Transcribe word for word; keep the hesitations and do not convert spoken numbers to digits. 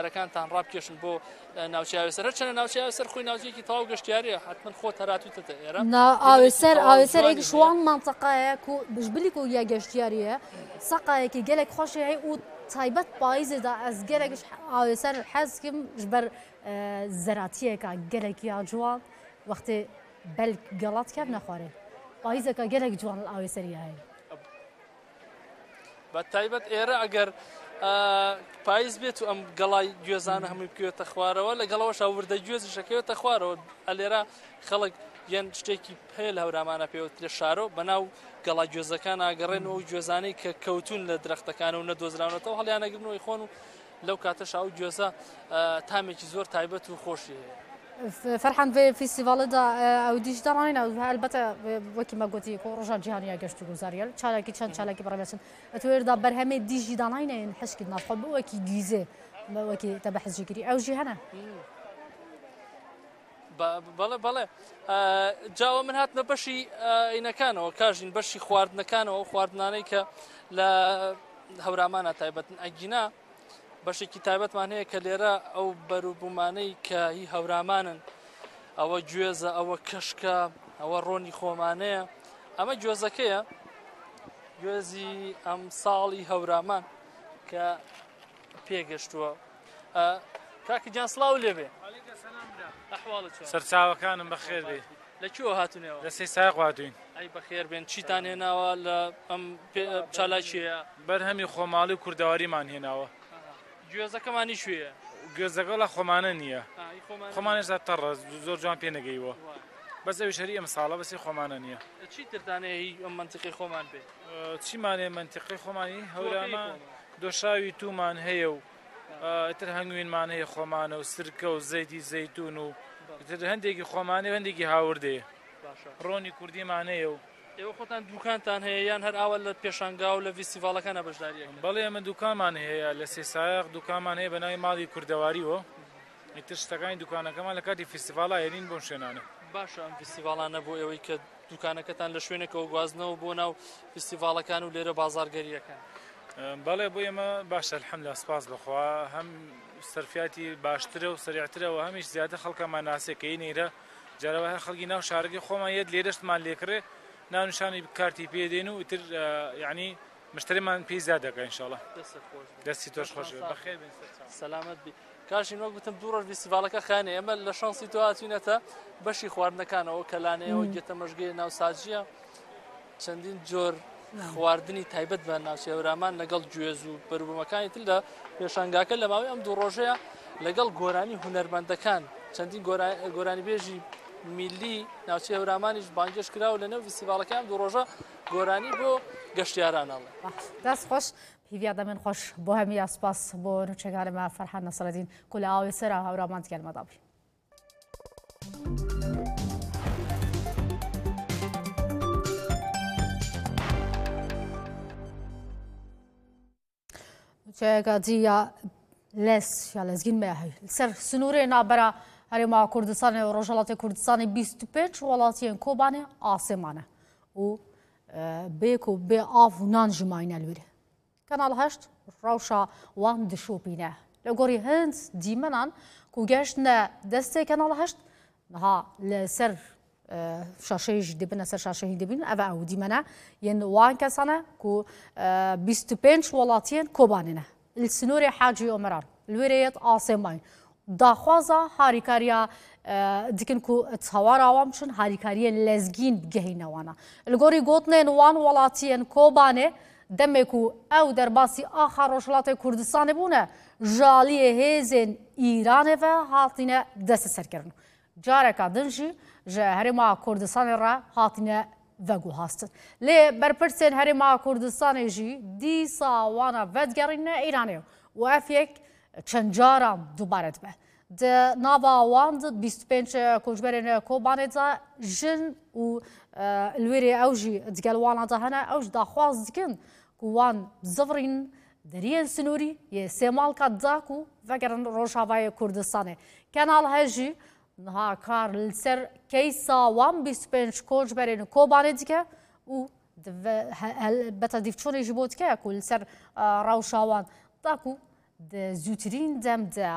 گەشتیارەکانتان ڕابکێشن بۆ ناوچەی ئاوێسەر هەرچەنە ناوچەی ئاوێسەر خۆی ناوچەیەکی تەواو گەشتیاریە حتمەن خۆت هەراتوویتە ئێرە ئاوێسەر ئاوێسەر ێک شوان منطقەیە و بژبلی و یا گەشتیاریە سەقایەکی gelek خۆشی هەیە و تایبەت پاییزێدا ئەس gelekش ئاوێسەر حەزکم ji ber زەراتیەکە gelekî جوان وەختێ بەلک گەڵات کەم نەخوارێ پاییزەکە gelek جوان ئاوێسەری هەیە بە تایبەت ئێرە ئەگەر پاییز بێت و ئەم گەڵای گوێزانە هەمووی بکوێتە خوارەوە لەگەڵەوەش وردە گوێزیشەکەوێتە خوارەوە ئەلێرە خەڵک یەن شتێکی هەیە لە هەورامانە پێوت لە شارۆ بەناو گەڵای گوێزەکان ئاگەڕێنەوە و گوێزانەی کە کەوتون لە درەختەکان و نەدۆزراونەتەوە هەڵیانەگرنەوەی خۆن و لەو کاتەش ئەو گوێزە تامێکی زۆر تایبەت و خۆشی هەیە فرحان في فيستيفال دا او ديجيتال انا البته وكي ما قلتي روجا جهانيه قشتو غزاريال تشالاكي تشان تشالاكي برامسن اتوير دا برهمه ديجيتال انا نحس كنا نخب وكي جيزه وكي تبع حزجكري او جهنا بەڵێ بەڵێ جاوە من هاتنە بەشی ئینەکانەوە کاژین بەشی خواردنەکانەوە خواردنانەی کە لە هەورامانە تایبەتن ئەگینا بەشێکی تایبەتمان هەیە کە لێرە ئەو بەروبوومانەی کە هی هەورامانن ئەوە گوێزە ئەوە کەشکە ئەوە ڕۆنی خۆمانەیە ئەمە گوێزەکەیە گوێزی ئەم ساڵی هەورامان کە پێگەشتووە کاکی جان سڵاو لێبێ سەرچاوەکانم بەخێر بێ لەکوێوە هاتوونەوە لە سێ سایق هاتوین ئەی بەخێر بێن چیتان هێناوە لە ئەم چالاکیەیە بەرهەمی خۆماڵی و کوردەواریمان هێناوە گوێزەکەمانی شوێیە گوێزەکە لە خۆمانە نییە خۆمانێشدا تەڕە زۆر جوان پێ نەگەیوە بەس ئەوی شەری ئەم ساڵە بەسی خۆمانە نییە چی تردانەیە ئەم منتیقی خۆمان بێ چیمانێ منتیقی خۆمانی هەورامان دۆشاوی تومان هەیە و تر هەنگوینمان هەیە خۆمانە و سرکە و زەیتی زەیتون و هەندێکی خۆمانێ و هەندێکی هاوردەیە ڕۆنی کوردیمان هەیە و ئێوە خۆتان دوکانتان هەیە یان هەر ئاوە لە پێشانگا و لە فیستیڤالەکانە بەشداریەکەن بەڵێ ئەمە دوکانمان هەیە لە سێ سایق دوکانمان هەیە بە ناوی ماڵی کوردەواریوە ئیتر شتەکانی دوکانەکەمان لە کاتی فیستیڤاڵا هێنین بۆ شوێنانە باشە ئەم فیستیڤاڵانە بۆ ئێوەی کە دوکانەکەتان لە شوێنێکەوە گوازنەوە بۆ ناو فیستیڤالەکان و لێرە بازارگەریەکان بەڵێ بۆ ئێمە باشە الحەمدوللا سپاس بخوا هەم سەرفیاتی باشترە و سەریعترەوە هەمیش زیاتر خەڵکەمان ناسێکەی نێرە جارەوە هەر خەڵکی ناو شارەکەی خۆمان یەت لێرەشتمان لێکڕێ ناونشانی کارتی پێدێن و ئیتر یعنی مشتریمان پێی زیاد دەکەن ئینشاڵڵا دەستی تۆش خۆش بەخێر بێن سەلامەت بی کاشین وەک گوتم دوو ڕۆژ فیستیڤالەکە خانێ ئێمە لە شانسی تۆ هاتوینەتە بەشی خواردنەکانەوە کە لانەیەوە گێتە مەژگەی ناوساجیە چەندین جۆر خواردنی تایبەت بە ناوچەی هەورامان لەگەڵ گوێز و بەروبوومەکانی تر لە پێشانگاکە لە ماوەی ئەم دوو ڕۆژەیە لەگەڵ گۆرانی هونەرمەندەکان چەندین گۆرانی بێژی میلی ناوچەی هەورامانیش بانگێش کراوە لە نێو فیستیڤالەکان دوو ڕۆژە گۆرانی بۆ گەشتیارانەڵێ دەست خۆش هیڤیادا من خۆش بۆ هەمیە سپاس بۆ نوچەکانمە فەرحان نەسەرەدین کو لە ئاوێ سەرا هەورامان گەلمەدابی چێگەجیە لەس یا لەزگین مێهەی سەر سنوورێ نابەرە هەرێما کوردستانی و ڕۆژهەڵاتی کوردستانی بیست و پێنج وڵاتیان کۆبانێ ئاسێمانە و بێک و بێ ئاو و نان ژماینە لوێرە کەناڵ هەشت ڕەوشە وان دشۆپینە لە گۆڕی هەند دیمەنان و گەشتنە دەستێ کەناڵ هەشت نها لەسەر شاشەیش دەبنە سەر شاشەی دەبین ئەوە ئەو دیمەنە یەن وان کەسانە و بیست و پێنج وڵاتیان کۆبانێنە سنوورێ حاجی ئۆمەران لوێرەیەت ئاسێماین داخوازە هاریکاریە دیکن کو هەواراوام بچن هاریکاریە لەزگین بگەهینەوانە لە گۆڕی گوتنێن وان وڵاتیان کۆبانێ دەمێک و ئەو دەرباسی ئاخا ڕۆژهەڵاتی کوردستانی بوونە ژالیە هێزێن ئیرانێڤە هاتینە دەستە سەرکردن جارێکا دنجی ژە هەرێما کوردستانی ڕە هاتینە ڤەگو هاستن لێ بەرپرسێن هەرێما کوردستانێژی دیسا وانە ڤەدگەڕینە ئیرانێ و ئەفێک چەند جاران دووبارەت بە ناوا وان بیست و پێنج کوچبەرێن کۆبانێدا ژن و لوێرێ ئەوژی جگەلوانەدا هەنە ئەوش داخواز دکن وان زڤڕین دەریێن سنووری یە سێ ماڵکە داک و ڤەگەرن ڕۆژاوای کوردستانێ کەناڵ هەژی نها کار لەسەر کەیسا وان بیست و پێنج کۆچبەرێن کۆبانێ دیکە و بەتە دیفچۆنێژی بۆ دیکەیە و لەسەر ڕەوشاوان داک و زووترین دەمدا